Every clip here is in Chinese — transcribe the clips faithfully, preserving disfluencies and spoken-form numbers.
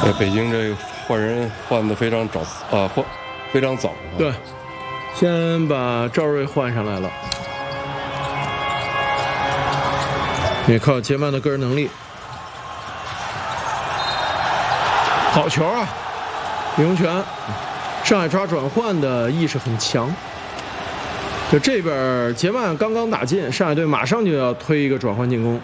在北京这个换人换的非常早啊，换非常早。 对，先把赵睿换上来了，也靠杰曼的个人能力。好球啊，李洪权！上海抓转换的意识很强。就这边杰曼刚刚打进，上海队马上就要推一个转换进攻。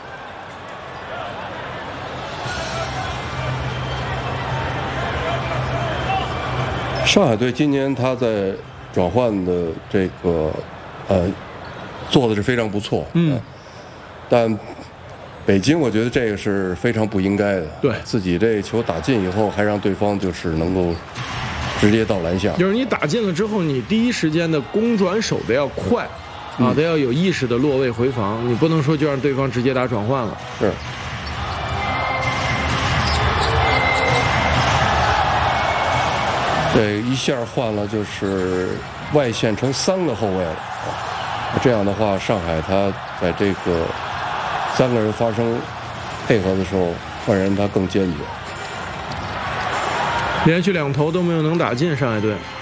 上海队今年他在转换的这个呃做的是非常不错， 嗯， 但北京我觉得这个是非常不应该的。 对， 自己这球打进以后，还让对方就是能够直接到篮下。 就是你打进了之后，你第一时间的攻转手得要快，嗯、啊，得要有意识的落位回防，你不能说就让对方直接打转换了。 是。对，一下换了就是外线成三个后卫了。这样的话，上海他在这个三个人发生配合的时候，换人他更坚决。 连续两投都没有能打进上海队。